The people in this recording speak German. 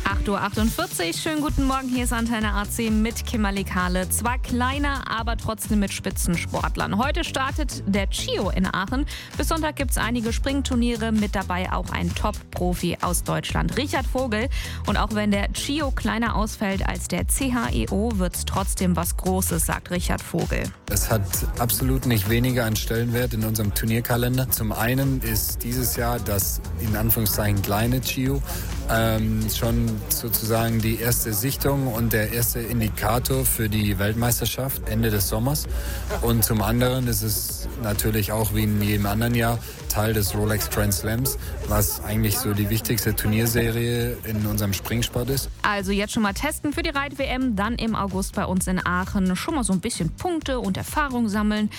8:48 Uhr, schönen guten Morgen, hier ist Antenne AC mit Kimberly Kahle. Zwar kleiner, aber trotzdem mit Spitzensportlern. Heute startet der CHIO in Aachen. Bis Sonntag gibt es einige Springturniere, mit dabei auch ein Top-Profi aus Deutschland, Richard Vogel. Und auch wenn der CHIO kleiner ausfällt als der CHEO, wird es trotzdem was Großes, sagt Richard Vogel. Es hat absolut nicht weniger an Stellenwert in unserem Turnierkalender. Zum einen ist dieses Jahr das in Anführungszeichen kleine CHIO schon sozusagen die erste Sichtung und der erste Indikator für die Weltmeisterschaft Ende des Sommers. Und zum anderen ist es natürlich auch wie in jedem anderen Jahr Teil des Rolex Grand Slams, was eigentlich so die wichtigste Turnierserie in unserem Springsport ist. Also jetzt schon mal testen für die Reit-WM, dann im August bei uns in Aachen. Schon mal so ein bisschen Punkte und Erfahrung sammeln.